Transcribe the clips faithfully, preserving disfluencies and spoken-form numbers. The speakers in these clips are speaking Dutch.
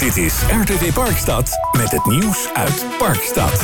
Dit is R T V Parkstad met het nieuws uit Parkstad.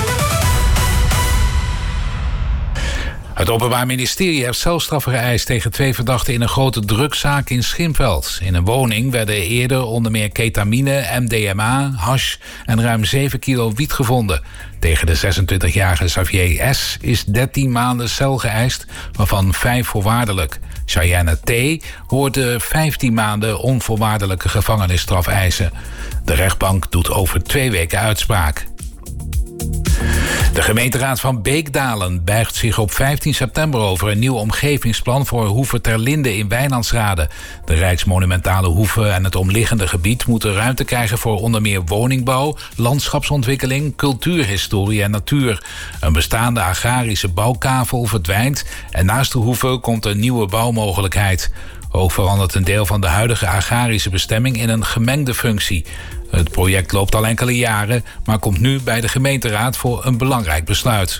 Het Openbaar Ministerie heeft celstraffen geëist tegen twee verdachten in een grote drugszaak in Schimpveld. In een woning werden eerder onder meer ketamine, M D M A, hash en ruim zeven kilo wiet gevonden. Tegen de zesentwintigjarige Xavier S. is dertien maanden cel geëist, waarvan vijf voorwaardelijk. Cheyenne T. hoorde vijftien maanden onvoorwaardelijke gevangenisstraf eisen. De rechtbank doet over twee weken uitspraak. De gemeenteraad van Beekdalen buigt zich op vijftien september over een nieuw omgevingsplan voor Hoeve ter Linde in Wijnandsrade. De rijksmonumentale hoeve en het omliggende gebied moeten ruimte krijgen voor onder meer woningbouw, landschapsontwikkeling, cultuurhistorie en natuur. Een bestaande agrarische bouwkavel verdwijnt en naast de hoeve komt een nieuwe bouwmogelijkheid. Ook verandert een deel van de huidige agrarische bestemming in een gemengde functie. Het project loopt al enkele jaren, maar komt nu bij de gemeenteraad voor een belangrijk besluit.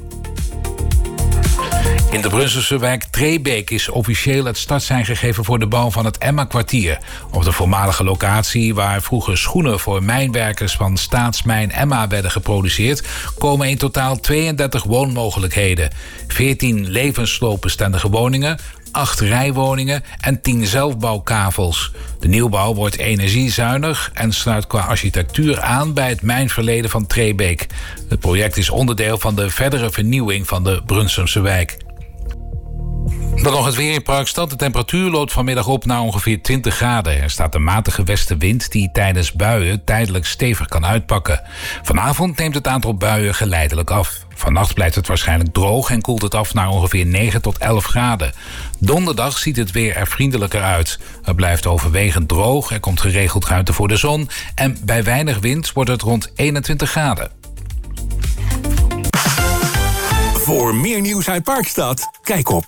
In de Brusselse wijk Trebeek is officieel het startsein gegeven voor de bouw van het Emma-kwartier. Op de voormalige locatie waar vroeger schoenen voor mijnwerkers van Staatsmijn Emma werden geproduceerd, komen in totaal tweeëndertig woonmogelijkheden. veertien levensloopbestendige woningen, acht rijwoningen en tien zelfbouwkavels. De nieuwbouw wordt energiezuinig en sluit qua architectuur aan bij het mijnverleden van Trebeek. Het project is onderdeel van de verdere vernieuwing van de Brunsumse wijk. Dan nog het weer in Parkstad. De temperatuur loopt vanmiddag op naar ongeveer twintig graden. Er staat een matige westenwind die tijdens buien tijdelijk stevig kan uitpakken. Vanavond neemt het aantal buien geleidelijk af. Vannacht blijft het waarschijnlijk droog en koelt het af naar ongeveer negen tot elf graden. Donderdag ziet het weer er vriendelijker uit. Het blijft overwegend droog, er komt geregeld ruimte voor de zon en bij weinig wind wordt het rond eenentwintig graden. Voor meer nieuws uit Parkstad, kijk op